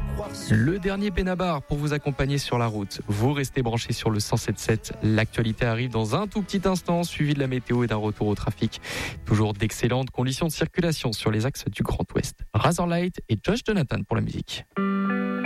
Le dernier Benabar pour vous accompagner sur la route. Vous restez branchés sur le 107.7. L'actualité arrive dans un tout petit instant, suivi de la météo et d'un retour au trafic. Toujours d'excellentes conditions de circulation sur les axes du Grand Ouest. Razorlight et Josh Jonathan pour la musique.